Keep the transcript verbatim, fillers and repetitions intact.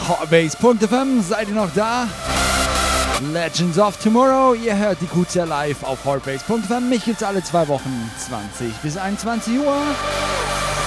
Hotbase Punkt F M, seid ihr noch da? Legends of Tomorrow, ihr hört die Q C live auf Hotbase Punkt F M. Mich gibt's alle zwei Wochen, zwanzig bis einundzwanzig Uhr.